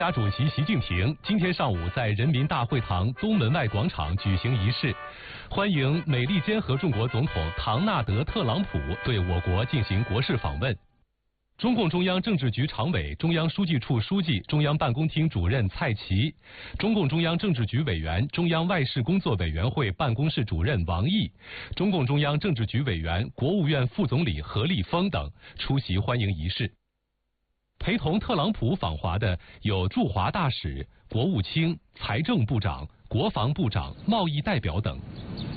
家主席习近平今天上午在人民大会堂东门外广场举行仪式，欢迎美利坚合众国总统唐纳德·特朗普对我国进行国事访问。中共中央政治局常委、中央书记处书记、中央办公厅主任蔡奇，中共中央政治局委员、中央外事工作委员会办公室主任王毅，中共中央政治局委员、国务院副总理何立峰等出席欢迎仪式。陪同特朗普访华的有驻华大使、国务卿、财政部长、国防部长、贸易代表等。